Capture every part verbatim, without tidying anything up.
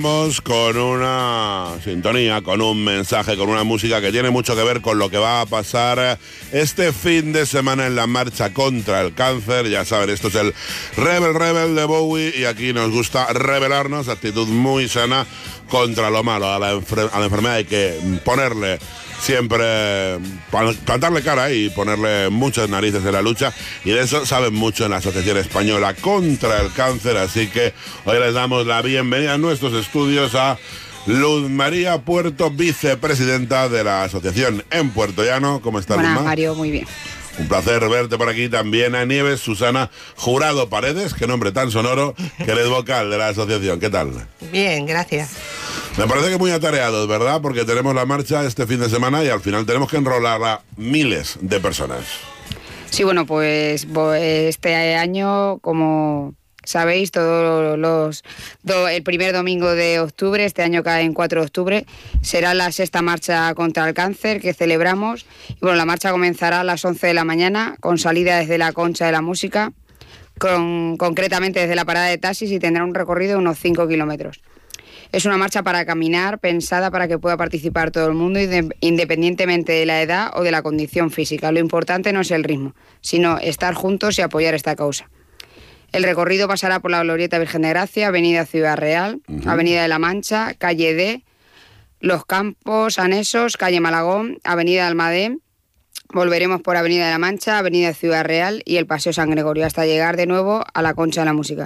Vamos con una sintonía, con un mensaje, con una música que tiene mucho que ver con lo que va a pasar este fin de semana en la marcha contra el cáncer. Ya saben, esto es el Rebel Rebel de Bowie y aquí nos gusta rebelarnos, actitud muy sana contra lo malo. A la, a la enfermedad hay que ponerle siempre, plantarle cara y ponerle muchas narices en la lucha, y de eso saben mucho en la Asociación Española contra el Cáncer. Así que hoy les damos la bienvenida a nuestros estudios a Luz María Puerto, vicepresidenta de la asociación en Puerto Llano. ¿Cómo estás, Buenas, Luzma? Mario, muy bien. Un placer verte por aquí. También a Nieves Susana Jurado Paredes, qué nombre tan sonoro, que eres vocal de la asociación. ¿Qué tal? Bien, gracias. Me parece que muy atareados, ¿verdad? Porque tenemos la marcha este fin de semana y al final tenemos que enrolar a miles de personas. Sí, bueno, pues este año, como sabéis, todos los do, el primer domingo de octubre, este año cae en cuatro de octubre, será la sexta marcha contra el cáncer que celebramos. Y bueno, la marcha comenzará a las once de la mañana con salida desde la Concha de la Música, con, concretamente desde la parada de taxis, y tendrá un recorrido de unos cinco kilómetros. Es una marcha para caminar, pensada para que pueda participar todo el mundo, independientemente de la edad o de la condición física. Lo importante no es el ritmo, sino estar juntos y apoyar esta causa. El recorrido pasará por la Glorieta Virgen de Gracia, Avenida Ciudad Real, uh-huh. Avenida de la Mancha, Calle D, Los Campos Anesos, Calle Malagón, Avenida Almadén. Volveremos por Avenida de la Mancha, Avenida Ciudad Real y el Paseo San Gregorio, hasta llegar de nuevo a la Concha de la Música.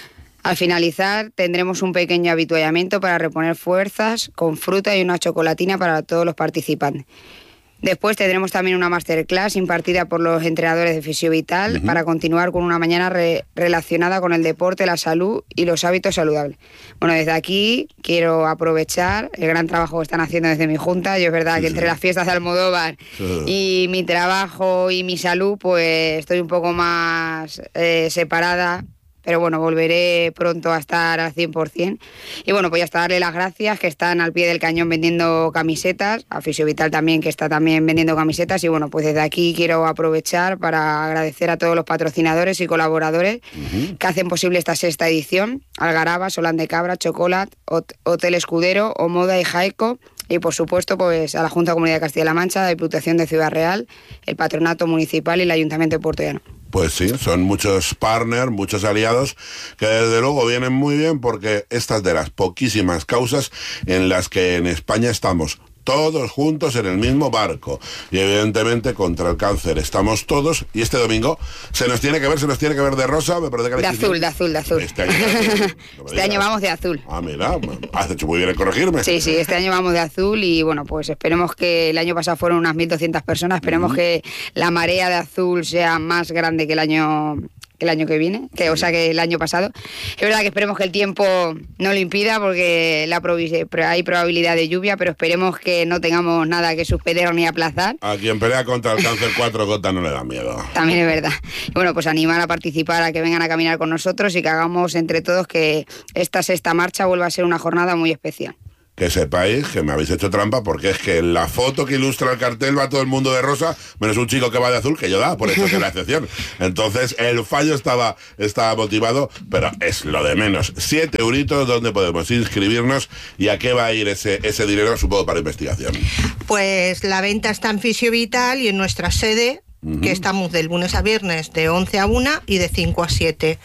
Al finalizar tendremos un pequeño avituallamiento para reponer fuerzas con fruta y una chocolatina para todos los participantes. Después tendremos también una masterclass impartida por los entrenadores de Fisiovital uh-huh. para continuar con una mañana re- relacionada con el deporte, la salud y los hábitos saludables. Bueno, desde aquí quiero aprovechar el gran trabajo que están haciendo desde mi junta. Yo es verdad sí, que sí. entre las fiestas de Almodóvar sí. y mi trabajo y mi salud, pues estoy un poco más eh, separada. Pero bueno, volveré pronto a estar al cien por ciento. Y bueno, pues ya está, darle las gracias, que están al pie del cañón vendiendo camisetas, a Fisiovital también, que está también vendiendo camisetas. Y bueno, pues desde aquí quiero aprovechar para agradecer a todos los patrocinadores y colaboradores uh-huh. que hacen posible esta sexta edición: Algaraba, Solán de Cabra, Chocolat, Hot- Hotel Escudero, Omoda y Jaico. Y por supuesto, pues a la Junta de Comunidad de Castilla-La Mancha, la Diputación de Ciudad Real, el Patronato Municipal y el Ayuntamiento de Puerto Llano. Pues sí, son muchos partners, muchos aliados que desde luego vienen muy bien, porque esta es de las poquísimas causas en las que en España estamos todos juntos en el mismo barco. Y evidentemente contra el cáncer estamos todos, y este domingo se nos tiene que ver, se nos tiene que ver de rosa, me parece que de azul, de azul, de azul. Este año, de azul. No este año vamos de azul. Ah, mira, has hecho muy bien en corregirme. Sí, sí, este año vamos de azul y bueno, pues esperemos que el año pasado fueron unas mil doscientas personas, esperemos uh-huh. que la marea de azul sea más grande que el año... el año que viene, que o sea que el año pasado. Es verdad que esperemos que el tiempo no lo impida, porque la provi- hay probabilidad de lluvia, pero esperemos que no tengamos nada que suspender ni aplazar. A quien pelea contra el cáncer cuatro gotas no le da miedo. También es verdad. Y bueno, pues animar a participar, a que vengan a caminar con nosotros y que hagamos entre todos que esta sexta marcha vuelva a ser una jornada muy especial. Que sepáis que me habéis hecho trampa, porque es que en la foto que ilustra el cartel va todo el mundo de rosa, menos un chico que va de azul, que yo da, por eso que es la excepción. Entonces el fallo estaba, estaba motivado, pero es lo de menos. Siete euritos, ¿dónde podemos inscribirnos y a qué va a ir ese, ese dinero, supongo, para investigación? Pues la venta está en Fisiovital y en nuestra sede, uh-huh. que estamos de lunes a viernes de once a una y de cinco a siete.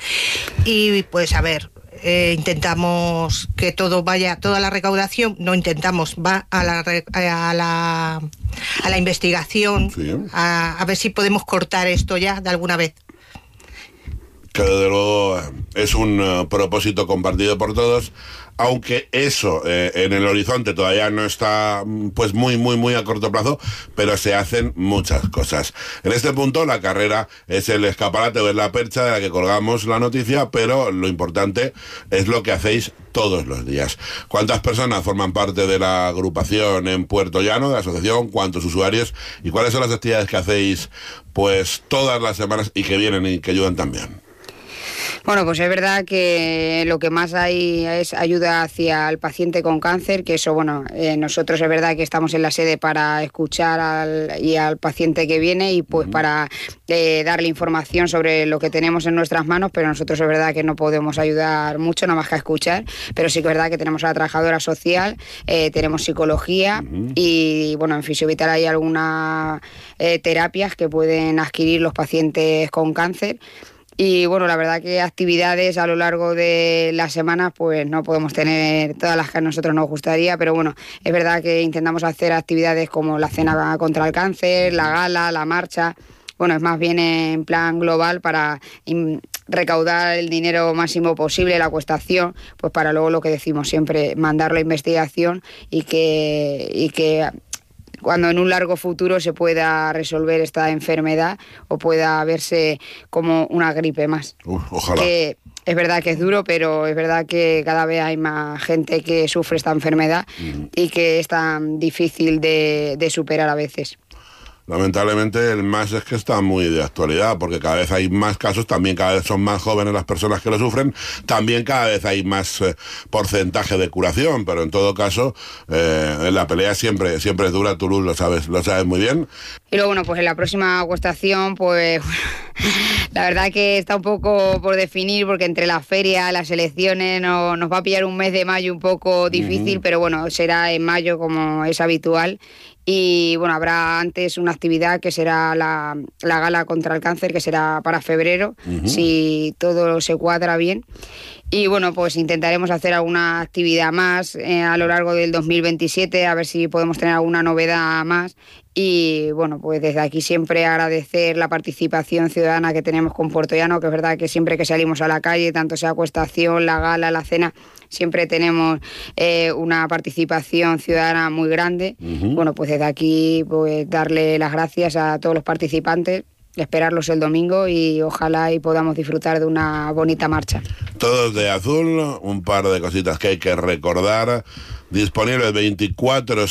Y pues a ver... Eh, intentamos que todo vaya, toda la recaudación, no intentamos, va a la a la, a la investigación, sí. a, a ver si podemos cortar esto ya de alguna vez. Que desde luego es un uh, propósito compartido por todos, aunque eso eh, en el horizonte todavía no está pues muy muy muy a corto plazo, pero se hacen muchas cosas. En este punto la carrera es el escaparate o es la percha de la que colgamos la noticia, pero lo importante es lo que hacéis todos los días. ¿Cuántas personas forman parte de la agrupación en Puerto Llano, de la asociación? ¿Cuántos usuarios? ¿Y cuáles son las actividades que hacéis pues todas las semanas y que vienen y que ayudan también? Bueno, pues es verdad que lo que más hay es ayuda hacia el paciente con cáncer, que eso, bueno, eh, nosotros es verdad que estamos en la sede para escuchar al, y al paciente que viene y pues uh-huh. para eh, darle información sobre lo que tenemos en nuestras manos, pero nosotros es verdad que no podemos ayudar mucho, nada más que a escuchar, pero sí que es verdad que tenemos a la trabajadora social, eh, tenemos psicología uh-huh. y, bueno, en Fisiovital hay algunas eh, terapias que pueden adquirir los pacientes con cáncer. Y bueno, la verdad que actividades a lo largo de las semanas pues no podemos tener todas las que a nosotros nos gustaría, pero bueno, es verdad que intentamos hacer actividades como la cena contra el cáncer, la gala, la marcha. Bueno, es más bien en plan global para recaudar el dinero máximo posible, la acuestación, pues para luego lo que decimos siempre, mandarlo a investigación y que... Y que cuando en un largo futuro se pueda resolver esta enfermedad o pueda verse como una gripe más. Uf, ojalá. Que es verdad que es duro, pero es verdad que cada vez hay más gente que sufre esta enfermedad mm. y que es tan difícil de, de superar a veces. Lamentablemente el más es que está muy de actualidad, porque cada vez hay más casos, también cada vez son más jóvenes las personas que lo sufren, también cada vez hay más eh, porcentaje de curación, pero en todo caso eh, la pelea siempre siempre es dura, tú lo sabes, lo sabes muy bien. Y luego, bueno, pues en la próxima acuestación, pues la verdad que está un poco por definir, porque entre la feria, las elecciones, no, nos va a pillar un mes de mayo un poco difícil, uh-huh. pero bueno, será en mayo como es habitual. Y bueno, habrá antes una actividad que será la, la gala contra el cáncer, que será para febrero, uh-huh. si todo se cuadra bien. Y bueno, pues intentaremos hacer alguna actividad más eh, a lo largo del dos mil veintisiete, a ver si podemos tener alguna novedad más. Y bueno, pues desde aquí siempre agradecer la participación ciudadana que tenemos con Puertollano, que es verdad que siempre que salimos a la calle, tanto sea acuestación, la gala, la cena, siempre tenemos eh, una participación ciudadana muy grande. Uh-huh. Bueno, pues desde aquí pues darle las gracias a todos los participantes, esperarlos el domingo y ojalá y podamos disfrutar de una bonita marcha. Todos de azul, un par de cositas que hay que recordar. Disponible veinticuatro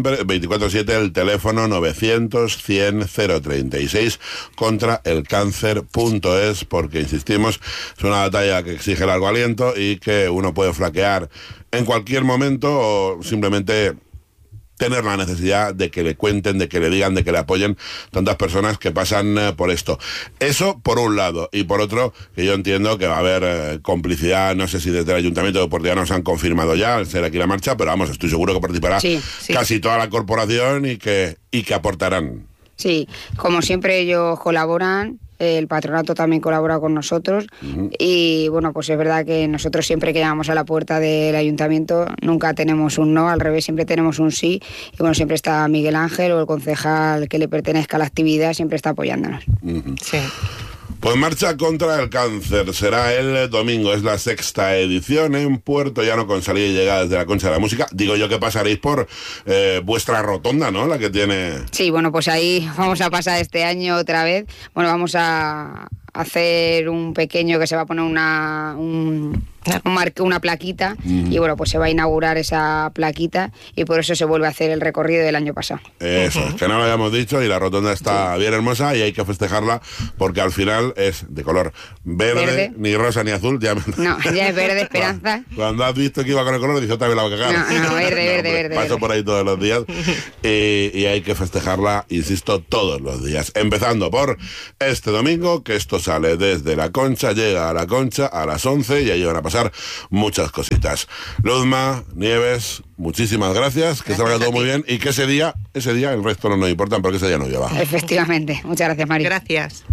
siete el teléfono novecientos cien cero treinta y seis contra el cáncer punto es, porque insistimos, es una batalla que exige largo aliento y que uno puede flaquear en cualquier momento o simplemente tener la necesidad de que le cuenten, de que le digan, de que le apoyen tantas personas que pasan eh, por esto. Eso por un lado, y por otro, que yo entiendo que va a haber eh, complicidad, no sé si desde el Ayuntamiento de Puertollano nos han confirmado ya el ser aquí la marcha, pero vamos, estoy seguro que participará sí, sí. casi toda la corporación y que, y que aportarán. Sí, como siempre ellos colaboran. El patronato también colabora con nosotros uh-huh. y bueno, pues es verdad que nosotros siempre que llamamos a la puerta del ayuntamiento nunca tenemos un no, al revés, siempre tenemos un sí y bueno, siempre está Miguel Ángel o el concejal que le pertenezca a la actividad, siempre está apoyándonos. Uh-huh. Sí. Pues marcha contra el cáncer, será el domingo, es la sexta edición en Puertollano con salida y llegada desde la Concha de la Música. Digo yo que pasaréis por eh, vuestra rotonda, ¿no? La que tiene... Sí, bueno, pues ahí vamos a pasar este año otra vez. Bueno, vamos a hacer un pequeño que se va a poner una... Un... una plaquita uh-huh. y bueno, pues se va a inaugurar esa plaquita y por eso se vuelve a hacer el recorrido del año pasado. Eso, uh-huh. es que no lo habíamos dicho y la rotonda está sí. bien hermosa y hay que festejarla porque al final es de color verde, verde. ni rosa ni azul. Ya me... No, ya es verde esperanza. Cuando has visto que iba con el color, dices otra vez la voy a cagar. No, no, verde, verde, no, verde. Paso verde. por ahí todos los días y, y hay que festejarla, insisto, todos los días. Empezando por este domingo, que esto sale desde la Concha, llega a la Concha a las once y ahí van a pasar muchas cositas. Luzma, Nieves, muchísimas gracias, que salga todo muy bien y que ese día, ese día el resto no nos importa porque ese día no lleva. Efectivamente, muchas gracias, Mari. Gracias.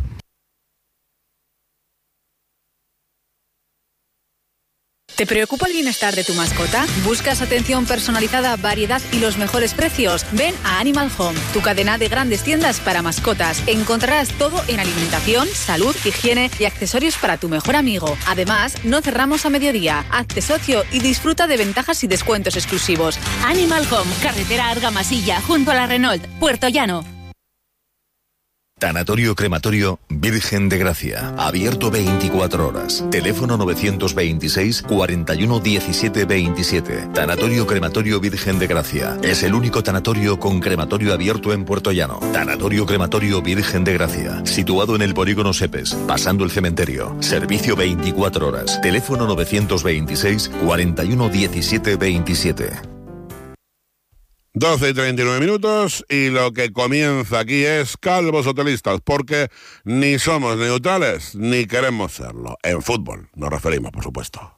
¿Te preocupa el bienestar de tu mascota? ¿Buscas atención personalizada, variedad y los mejores precios? Ven a Animal Home, tu cadena de grandes tiendas para mascotas. Encontrarás todo en alimentación, salud, higiene y accesorios para tu mejor amigo. Además, no cerramos a mediodía. Hazte socio y disfruta de ventajas y descuentos exclusivos. Animal Home, carretera Argamasilla, junto a la Renault, Puertollano. Tanatorio Crematorio Virgen de Gracia. Abierto veinticuatro horas. Teléfono novecientos veintiséis, cuarenta y uno, diecisiete, veintisiete. Tanatorio Crematorio Virgen de Gracia. Es el único tanatorio con crematorio abierto en Puerto Llano. Tanatorio Crematorio Virgen de Gracia. Situado en el polígono Sepes, pasando el cementerio. Servicio veinticuatro horas. Teléfono novecientos veintiséis, cuarenta y uno, diecisiete, veintisiete. doce y treinta y nueve minutos y lo que comienza aquí es Calvos Hotelistas, porque ni somos neutrales ni queremos serlo. En fútbol nos referimos, por supuesto.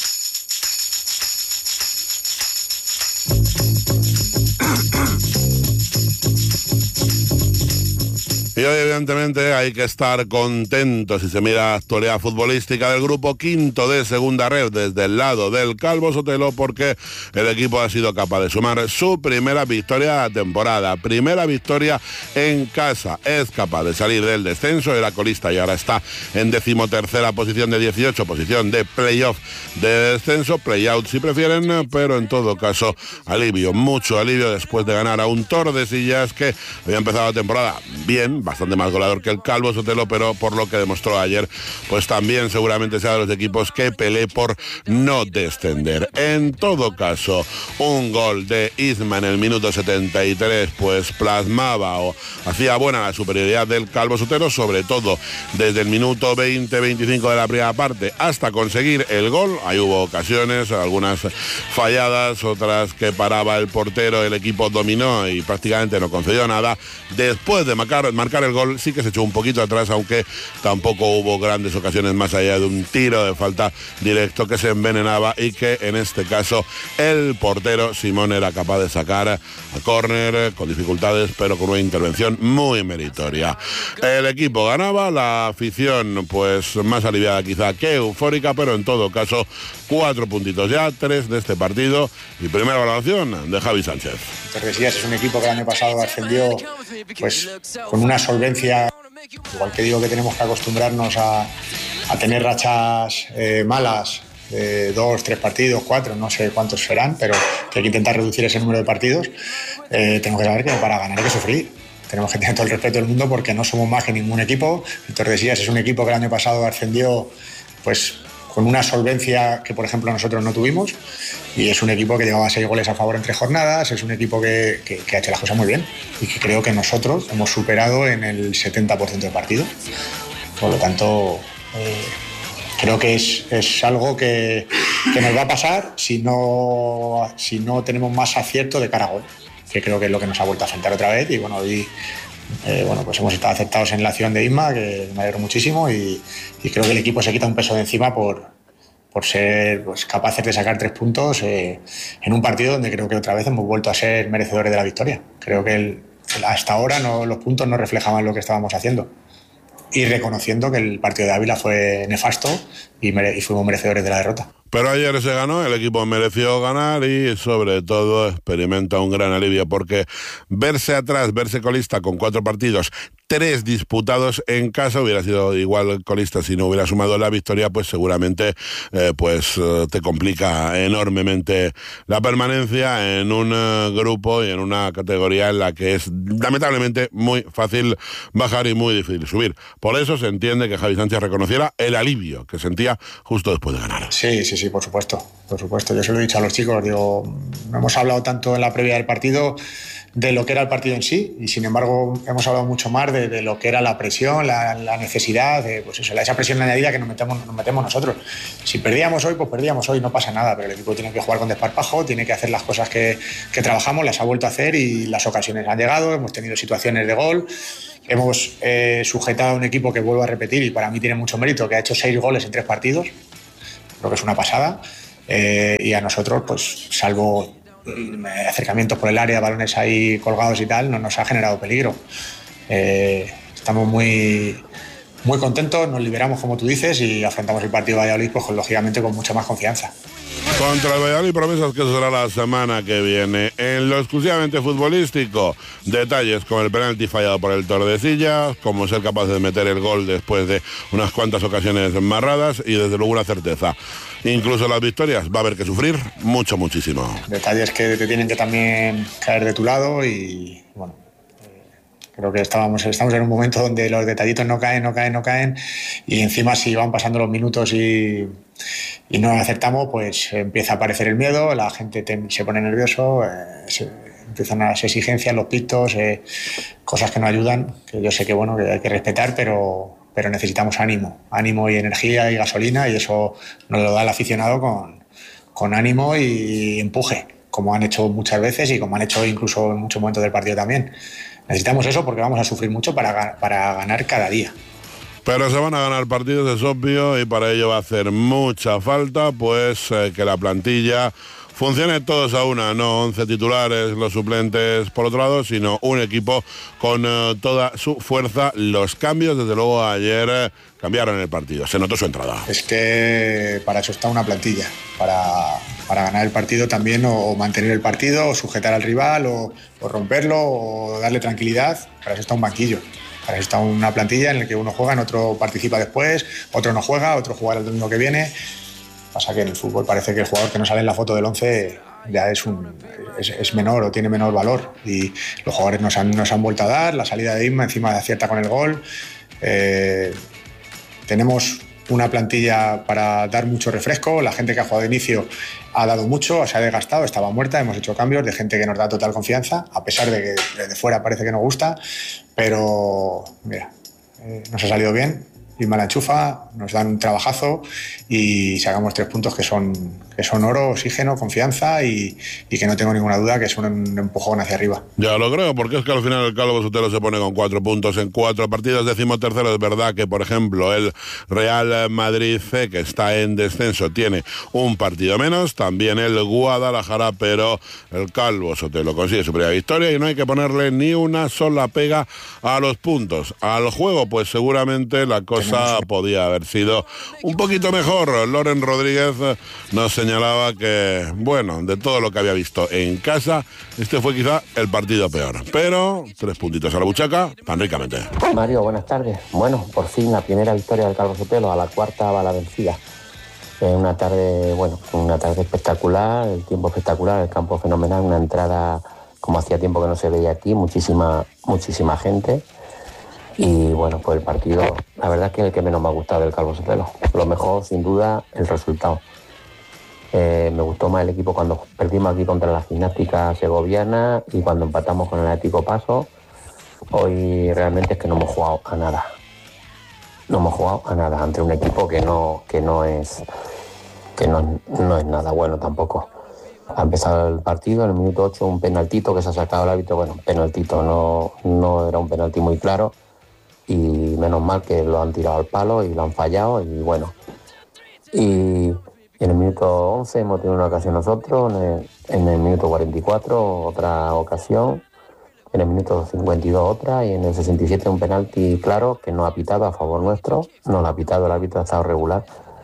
Y hoy evidentemente hay que estar contentos si se mira la actualidad futbolística del grupo quinto de Segunda Red desde el lado del Calvo Sotelo, porque el equipo ha sido capaz de sumar su primera victoria de la temporada, primera victoria en casa, es capaz de salir del descenso, era colista y ahora está en decimotercera posición de dieciocho, posición de playoff de descenso, playout si prefieren, pero en todo caso alivio, mucho alivio después de ganar a un Tordesillas que había empezado la temporada bien, bastante más goleador que el Calvo Sotelo, pero por lo que demostró ayer, pues también seguramente sea de los equipos que pelee por no descender. En todo caso, un gol de Isma en el minuto setenta y tres, pues plasmaba o hacía buena la superioridad del Calvo Sotelo, sobre todo desde el minuto veinte veinticinco de la primera parte hasta conseguir el gol. Ahí hubo ocasiones, algunas falladas, otras que paraba el portero, el equipo dominó y prácticamente no concedió nada. Después de marcar, marcar el gol sí que se echó un poquito atrás, aunque tampoco hubo grandes ocasiones más allá de un tiro de falta directo que se envenenaba y que en este caso el portero Simón era capaz de sacar a córner con dificultades, pero con una intervención muy meritoria. El equipo ganaba, la afición pues más aliviada quizá que eufórica, pero en todo caso cuatro puntitos ya, tres de este partido y primera valoración de Javi Sánchez. Tordesillas es un equipo que el año pasado ascendió pues con una solvencia, igual que digo que tenemos que acostumbrarnos a, a tener rachas eh, malas, de dos, tres partidos, cuatro, no sé cuántos serán, pero que hay que intentar reducir ese número de partidos. Eh, tenemos que saber que para ganar hay que sufrir. Tenemos que tener todo el respeto del mundo porque no somos más que ningún equipo. El Tordesillas es un equipo que el año pasado ascendió pues con una solvencia que, por ejemplo, nosotros no tuvimos, y es un equipo que llevaba seis goles a favor en tres jornadas, es un equipo que, que, que ha hecho las cosas muy bien y que creo que nosotros hemos superado en el setenta por ciento del partido. Por lo tanto, eh, creo que es, es algo que, que nos va a pasar si no, si no tenemos más acierto de cara a gol, que creo que es lo que nos ha vuelto a sentar otra vez. Y bueno, hoy eh, bueno, pues hemos estado aceptados en la acción de Isma, que me alegro muchísimo, y, y creo que el equipo se quita un peso de encima por, por ser pues, capaces de sacar tres puntos eh, en un partido donde creo que otra vez hemos vuelto a ser merecedores de la victoria. Creo que el, hasta ahora no, los puntos no reflejaban lo que estábamos haciendo. Y reconociendo que el partido de Ávila fue nefasto y, mere- y fuimos merecedores de la derrota. Pero ayer se ganó, el equipo mereció ganar y sobre todo experimenta un gran alivio, porque verse atrás, verse colista con cuatro partidos, tres disputados en casa, hubiera sido igual colista si no hubiera sumado la victoria, pues seguramente eh, pues eh, te complica enormemente la permanencia en un eh, grupo y en una categoría en la que es lamentablemente muy fácil bajar y muy difícil subir. Por eso se entiende que Javi Sánchez reconociera el alivio que sentía justo después de ganar. Sí, sí, sí, por supuesto, por supuesto. Yo se lo he dicho a los chicos, digo, no hemos hablado tanto en la previa del partido de lo que era el partido en sí, y sin embargo hemos hablado mucho más de, de lo que era la presión, la, la necesidad, de, pues eso, esa presión añadida que nos metemos, nos metemos nosotros. Si perdíamos hoy, pues perdíamos hoy, no pasa nada, pero el equipo tiene que jugar con desparpajo, tiene que hacer las cosas que, que trabajamos, las ha vuelto a hacer y las ocasiones han llegado, hemos tenido situaciones de gol, hemos eh, sujetado a un equipo que, vuelvo a repetir, y para mí tiene mucho mérito, que ha hecho seis goles en tres partidos, creo que es una pasada, eh, y a nosotros, pues salvo acercamientos por el área, balones ahí colgados y tal, no nos ha generado peligro. Eh, estamos muy, muy contentos, nos liberamos como tú dices y afrontamos el partido de Valladolid pues, lógicamente con mucha más confianza. Contra el Valladolid, promesas que será la semana que viene. En lo exclusivamente futbolístico, detalles como el penalti fallado por el Tordesillas, como ser capaz de meter el gol después de unas cuantas ocasiones marradas y desde luego una certeza. Incluso las victorias va a haber que sufrir mucho, muchísimo. Detalles que te tienen que también caer de tu lado y bueno, Creo que estábamos, estamos en un momento donde los detallitos no caen, no caen, no caen, y encima si van pasando los minutos y, y no acertamos, pues empieza a aparecer el miedo, la gente te, se pone nervioso, eh, se, empiezan las exigencias, los pitos, eh, cosas que no ayudan, que yo sé que bueno, que hay que respetar, pero, pero necesitamos ánimo, ánimo y energía y gasolina, y eso nos lo da el aficionado con, con ánimo y empuje, como han hecho muchas veces y como han hecho incluso en muchos momentos del partido también. Necesitamos eso porque vamos a sufrir mucho para, para ganar cada día. Pero se van a ganar partidos, es obvio, y para ello va a hacer mucha falta, pues eh, que la plantilla funcione todos a una, no once titulares, los suplentes por otro lado, sino un equipo con eh, toda su fuerza. Los cambios, desde luego, ayer eh, cambiaron el partido, se notó su entrada. Es que para eso está una plantilla, para, para ganar el partido también, o, o mantener el partido, o sujetar al rival, o, o romperlo, o darle tranquilidad. Para eso está un banquillo, para eso está una plantilla en la que uno juega, en otro participa después, otro no juega, otro jugará el domingo que viene. Pasa que en el fútbol parece que el jugador que no sale en la foto del once ya es, un, es, es menor o tiene menor valor, y los jugadores nos han, nos han vuelto a dar, la salida de Isma encima acierta con el gol. Eh, tenemos una plantilla para dar mucho refresco, la gente que ha jugado de inicio ha dado mucho, se ha desgastado, estaba muerta, hemos hecho cambios de gente que nos da total confianza, a pesar de que desde fuera parece que nos gusta, pero mira, eh, nos ha salido bien. Isma la enchufa, nos dan un trabajazo y sacamos tres puntos que son, que son oro, oxígeno, confianza y, y que no tengo ninguna duda que es un, un empujón hacia arriba. Ya lo creo, porque es que al final el Calvo Sotelo se pone con cuatro puntos en cuatro partidos, decimotercero. Es verdad que, por ejemplo, el Real Madrid C, que está en descenso, tiene un partido menos, también el Guadalajara, pero el Calvo Sotelo consigue su primera victoria y no hay que ponerle ni una sola pega a los puntos. Al juego, pues seguramente la cosa podía haber sido un poquito mejor. Loren Rodríguez nos señalaba que, bueno, de todo lo que había visto en casa, este fue quizá el partido peor. Pero tres puntitos a la buchaca, tan ricamente. Mario, buenas tardes. Bueno, por fin la primera victoria del Calvo Sotelo, a la cuarta va la vencida. Eh, una tarde, bueno, una tarde espectacular, el tiempo espectacular, el campo fenomenal, una entrada como hacía tiempo que no se veía aquí, muchísima, muchísima gente. Y bueno, pues el partido, la verdad es que es el que menos me ha gustado del Calvo Sotelo. Lo mejor, sin duda, el resultado. Eh, me gustó más el equipo cuando perdimos aquí contra la Gimnástica Segoviana y cuando empatamos con el Atlético Paso. Hoy realmente es que no hemos jugado a nada. No hemos jugado a nada ante un equipo que no, que no es que no, no es nada bueno tampoco. Ha empezado el partido, en el minuto ocho, un penaltito que se ha sacado el árbitro. Bueno, penaltito, no, no era un penalti muy claro. Y menos mal que lo han tirado al palo y lo han fallado y bueno. Y en el minuto once hemos tenido una ocasión nosotros, en el, en el minuto cuarenta y cuatro otra ocasión, en el minuto cincuenta y dos otra y en el sesenta y siete un penalti claro que no ha pitado a favor nuestro, no lo ha pitado, el árbitro ha estado regular.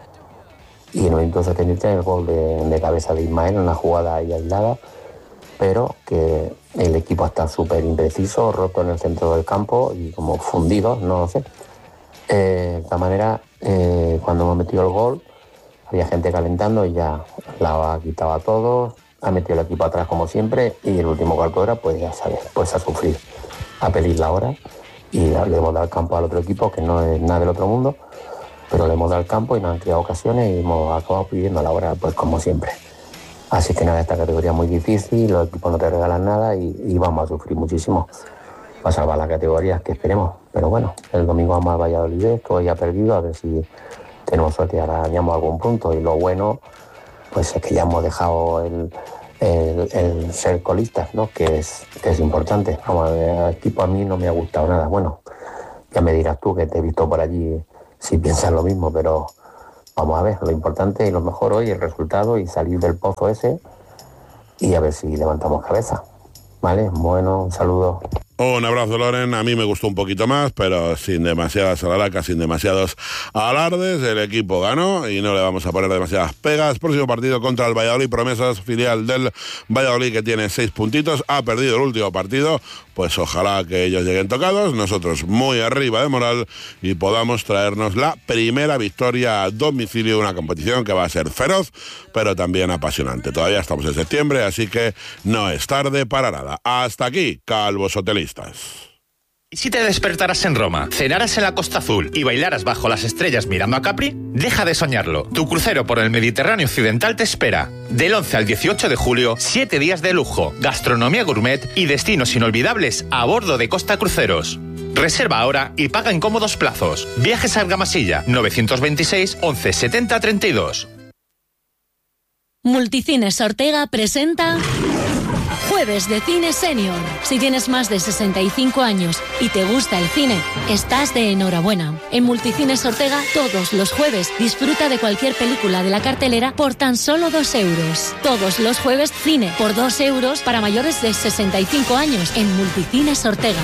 Y en el minuto setenta y tres el gol de, de cabeza de Ismael, una jugada ahí aislada, pero que el equipo está súper impreciso, roto en el centro del campo y como fundido, no lo sé. Eh, de esta manera, eh, cuando hemos metido el gol, había gente calentando y ya la ha quitado a todos, ha metido el equipo atrás como siempre y el último cuarto de hora, pues ya sabes, pues a sufrir, a pedir la hora y le hemos dado el campo al otro equipo, que no es nada del otro mundo, pero le hemos dado el campo y nos han creado ocasiones y hemos acabado pidiendo la hora, pues como siempre. Así que nada, esta categoría es muy difícil, los equipos no te regalan nada y, y vamos a sufrir muchísimo para salvar la categoría, que esperemos. Pero bueno, el domingo vamos al Valladolid, que hoy ha perdido, a ver si tenemos suerte y arañamos algún punto. Y lo bueno, pues es que ya hemos dejado el, el, el ser colistas, ¿no? Que es, que es importante. Vamos a ver, el equipo a mí no me ha gustado nada. Bueno, ya me dirás tú, que te he visto por allí, si piensas lo mismo, pero vamos a ver, lo importante y lo mejor hoy, el resultado y salir del pozo ese y a ver si levantamos cabeza. ¿Vale? Bueno, un saludo. Un abrazo, Loren. A mí me gustó un poquito más, pero sin demasiadas alaracas, sin demasiados alardes. El equipo ganó y no le vamos a poner demasiadas pegas. Próximo partido contra el Valladolid, Promesas, filial del Valladolid, que tiene seis puntitos. Ha perdido el último partido. Pues ojalá que ellos lleguen tocados. Nosotros muy arriba de moral y podamos traernos la primera victoria a domicilio de una competición que va a ser feroz, pero también apasionante. Todavía estamos en septiembre, así que no es tarde para nada. Hasta aquí, Calvo Sotelistas. ¿Y si te despertaras en Roma, cenaras en la Costa Azul y bailaras bajo las estrellas mirando a Capri? Deja de soñarlo. Tu crucero por el Mediterráneo Occidental te espera. Del once al dieciocho de julio, siete días de lujo, gastronomía gourmet y destinos inolvidables a bordo de Costa Cruceros. Reserva ahora y paga en cómodos plazos. Viajes a Argamasilla, novecientos veintiséis, once, setenta, treinta y dos. Multicines Ortega presenta Jueves de Cine Senior. Si tienes más de sesenta y cinco años y te gusta el cine, estás de enhorabuena. En Multicines Ortega, todos los jueves, disfruta de cualquier película de la cartelera por tan solo dos euros. Todos los jueves, cine por dos euros para mayores de sesenta y cinco años en Multicines Ortega.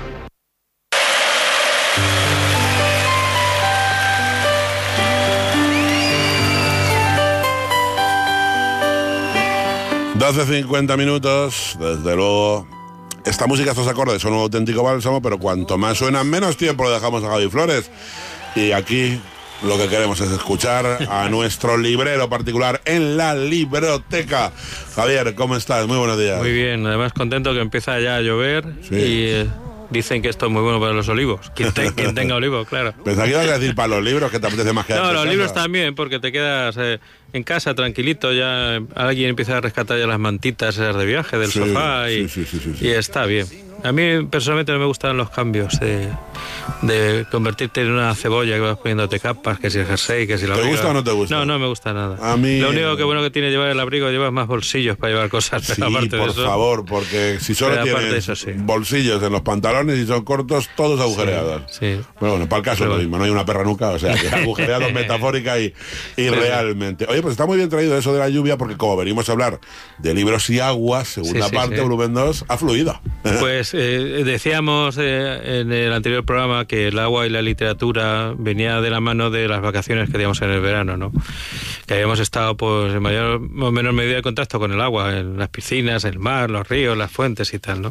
doce cincuenta minutos, desde luego. Esta música, estos acordes son un auténtico bálsamo, pero cuanto más suenan, menos tiempo le dejamos a Javi Flores. Y aquí lo que queremos es escuchar a nuestro librero particular en la libroteca. Javier, ¿cómo estás? Muy buenos días. Muy bien, además contento que empieza ya a llover. Sí. Y eh, dicen que esto es muy bueno para los olivos. Quien, te, quien tenga olivos, claro. Pensaba que ibas a decir para los libros, que te apetece más que No, los libros también, porque te quedas eh, en casa tranquilito, ya alguien empieza a rescatar ya las mantitas esas de viaje del sí, sofá y, sí, sí, sí, sí, sí. y está bien. A mí personalmente no me gustan los cambios de, de convertirte en una cebolla que vas poniéndote capas, que si el jersey, que si la ¿Te abriga. gusta o no te gusta? No, no me gusta nada. A mí... Lo único que bueno que tiene llevar el abrigo, llevas más bolsillos para llevar cosas. Sí, pero aparte por de eso, favor, porque si solo tienes eso, sí. bolsillos en los pantalones y son cortos, todos agujereados. Sí, sí. Pero bueno, para el caso pero... lo mismo, no hay una perra nunca, o sea, que agujereados metafórica y, y realmente. Oye, pues está muy bien traído eso de la lluvia, porque como venimos a hablar de libros y agua, segunda sí, sí, parte, sí. volumen dos, ha fluido. Pues eh, decía Decíamos eh, en el anterior programa que el agua y la literatura venía de la mano de las vacaciones que teníamos en el verano, ¿no? Que habíamos estado pues en mayor o menor medida en contacto con el agua, en las piscinas, el mar, los ríos, las fuentes y tal, ¿no?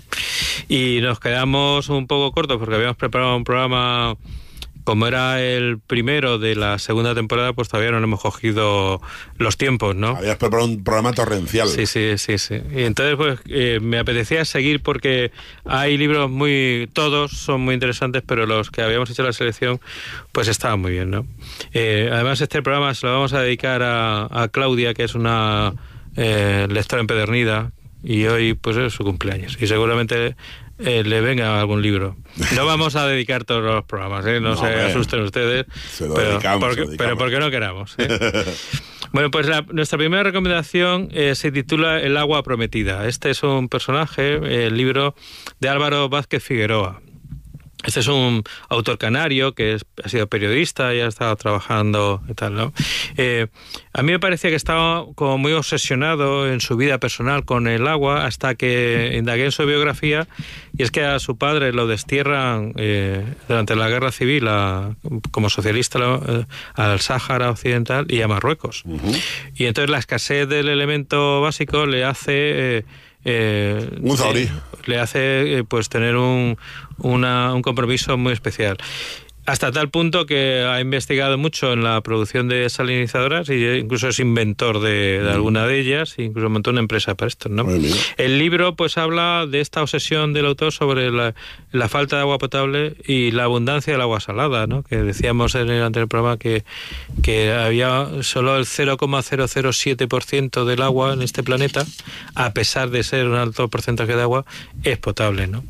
Y nos quedamos un poco cortos porque habíamos preparado un programa. Como era el primero de la segunda temporada, pues todavía no hemos cogido los tiempos, ¿no? Habías preparado un programa torrencial. Sí, sí, sí, sí. Y entonces, pues, eh, me apetecía seguir porque hay libros muy... Todos son muy interesantes, pero los que habíamos hecho la selección, pues estaban muy bien, ¿no? Eh, además, este programa se lo vamos a dedicar a, a Claudia, que es una eh, lectora empedernida, y hoy, pues, es su cumpleaños. Y seguramente... Eh, le venga algún libro. No vamos a dedicar todos los programas, ¿eh? no, no se eh, asusten ustedes, se lo pero, dedicamos, porque, dedicamos. pero porque no queramos. ¿eh? Bueno, pues la, nuestra primera recomendación eh, se titula El agua prometida. Este es un personaje, eh, el libro de Álvaro Vázquez Figueroa. Este es un autor canario que es, ha sido periodista y ha estado trabajando y tal, ¿no? Eh, a mí me parecía que estaba como muy obsesionado en su vida personal con el agua hasta que indagué en su biografía, y es que a su padre lo destierran eh, durante la guerra civil a, como socialista eh, al Sáhara Occidental y a Marruecos. Uh-huh. Y entonces la escasez del elemento básico le hace... Eh, Eh, un eh, le hace eh, pues tener un, una, un compromiso muy especial. Hasta tal punto que ha investigado mucho en la producción de salinizadoras y incluso es inventor de, de alguna de ellas, e incluso montó una empresa para esto, ¿no? El libro pues habla de esta obsesión del autor sobre la, la falta de agua potable y la abundancia del agua salada, ¿no? Que decíamos en el anterior programa que, que había solo el cero coma cero cero siete por ciento del agua en este planeta, a pesar de ser un alto porcentaje de agua, es potable, ¿no?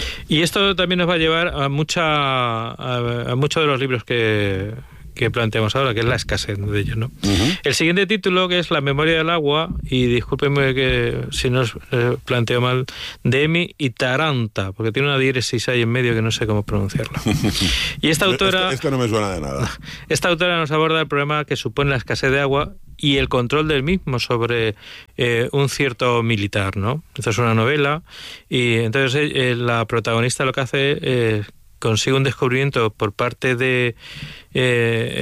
Y esto también nos va a llevar a mucha a, a muchos de los libros que, que planteamos ahora, que es la escasez de ellos, ¿no? Uh-huh. El siguiente título, que es La memoria del agua, y discúlpenme que si no os eh, planteo mal, de Emi y Taranta, porque tiene una diéresis ahí en medio que no sé cómo pronunciarla. Y esta autora... Esto, esto no me suena de nada. Esta autora nos aborda el problema que supone la escasez de agua y el control del mismo sobre eh, un cierto militar, ¿no? Esta es una novela, y entonces eh, la protagonista lo que hace es eh, consigue un descubrimiento por parte de... Eh,